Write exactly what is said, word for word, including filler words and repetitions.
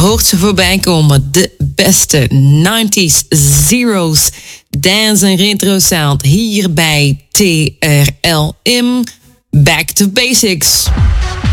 hoort ze voorbij komen. De beste nineties, zeros, dance en retro sound. Hier bij T R L M. Back to Basics.